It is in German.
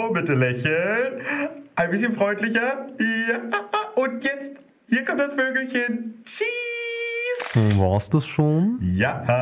Genau, bitte lächeln. Ein bisschen freundlicher. Ja, und jetzt, hier kommt das Vögelchen. Tschüss. War's das schon? Ja.